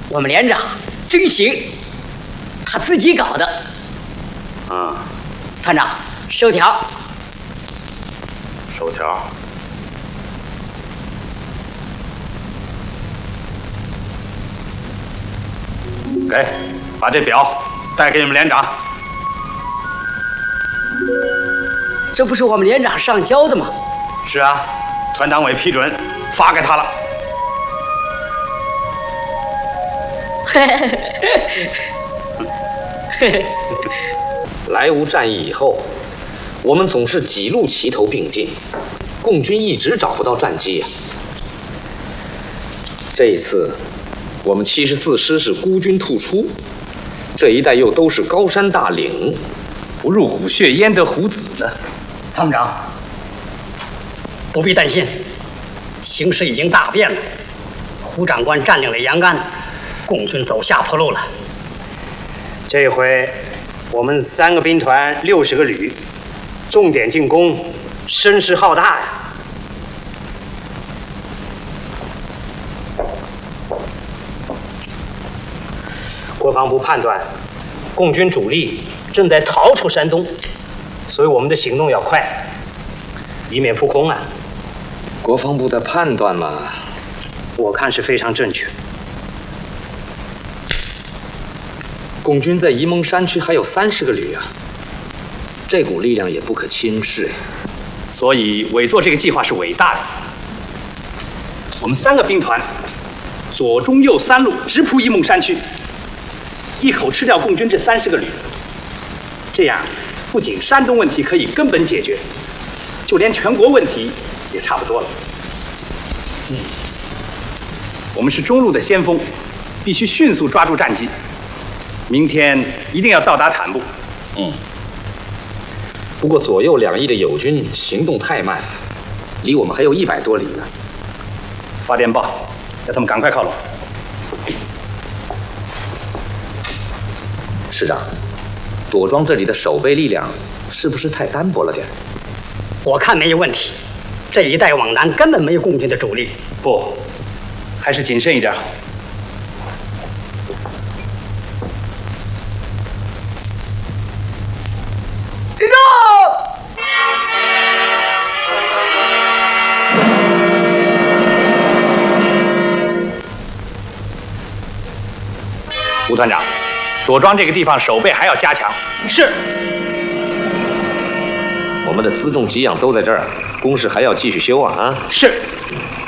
我们连长真行，他自己搞的。团长，收条。 收条。给，把这表带给你们连长。 这不是我们连长上交的吗？ 是啊，团党委批准发给他了。 莱芜战役以后，我们总是几路齐头并进，共军一直找不到战机啊。这一次，我们74师是孤军突出，这一带又都是高山大岭， 不入虎穴焉得虎子呢。 参谋长，不必担心，形势已经大变了。胡长官占领了阳安，共军走下坡路了。这回我们3个兵团60个旅，重点进攻，声势浩大呀！国防部判断，共军主力正在逃出山东，所以我们的行动要快，以免扑空啊。 国防部的判断嘛， 我看是非常正确。 共军在沂蒙山区还有30个旅啊，这股力量也不可轻视。 所以委座这个计划是伟大的。我们3个兵团，左、中、右3路直扑沂蒙山区，一口吃掉共军这30个旅。这样，不仅山东问题可以根本解决，就连全国问题也差不多了。我们是中路的先锋，必须迅速抓住战机。明天一定要到达坦布。 不过左右2翼的友军行动太慢，离我们还有100多里呢。 发电报，叫他们赶快靠拢。 师长，朵庄这里的守备力量是不是太单薄了点？ 我看没有问题，这一带往南根本没有共军的主力。 不，还是谨慎一点好。吴团长，朵庄这个地方守备还要加强。 是。 我们的辎重给养都在这儿，工事还要继续修啊！ 是。